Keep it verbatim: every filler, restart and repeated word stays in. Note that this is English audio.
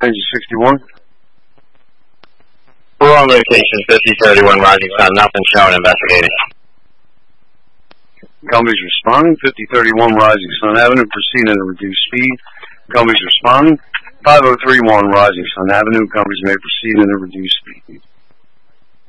Engine sixty-one. We're on location, fifty thirty-one Rising Sun, nothing showing, investigating. Company's responding, fifty thirty-one Rising Sun Avenue, proceeding at a reduced speed. Company's responding, five oh three one Rising Sun Avenue, companies may proceed at a reduced speed.